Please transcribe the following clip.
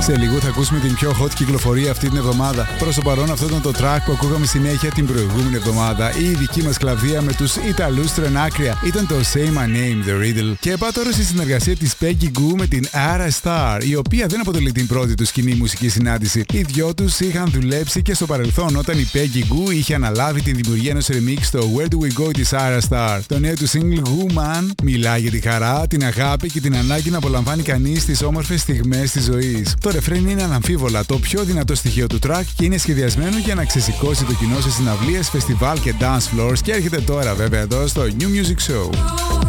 Σε λίγο θα ακούσουμε την πιο hot κυκλοφορία αυτή την εβδομάδα. Προς το παρόν, αυτό ήταν το track που ακούγαμε συνέχεια την προηγούμενη εβδομάδα. Η δική μας κλαβδία με τους Ιταλούς τρενάκρια ήταν το Say My Name, The Riddle. Και πάω τώρα στη συνεργασία της Peggy Gou με την Ara Star, η οποία δεν αποτελεί την πρώτη του κοινή μουσική συνάντηση. Οι δυο τους είχαν δουλέψει και στο παρελθόν, όταν η Peggy Gou είχε αναλάβει την δημιουργία ενός remix στο Where Do We Go της Ara Star. Το νέο του single Woman μιλάει για τη χαρά, την αγάπη και την ανάγκη να απολαμβάνει κανείς τις όμορφες στιγμές της ζωής. Το ρεφρέν είναι αναμφίβολα το πιο δυνατό στοιχείο του track και είναι σχεδιασμένο για να ξεσηκώσει το κοινό σε συναυλίες, φεστιβάλ και dance floors, και έρχεται τώρα βέβαια εδώ στο New Music Show.